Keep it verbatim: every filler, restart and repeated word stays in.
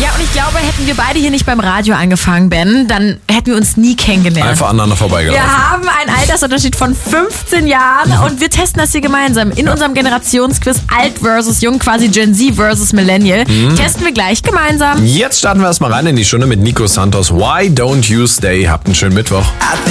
Ja, und ich glaube, hätten wir beide hier nicht beim Radio angefangen, Ben, dann hätten wir uns nie kennengelernt. Einfach aneinander vorbeigelaufen. Wir haben einen Altersunterschied von fünfzehn Jahren und wir testen das hier gemeinsam in unserem Generationsquiz Alt versus Jung, quasi Gen Z versus Millennial. Mhm. Testen wir gleich gemeinsam. Jetzt starten wir erstmal rein in die Stunde mit Nico Santos. Why don't you stay? Habt einen schönen Mittwoch.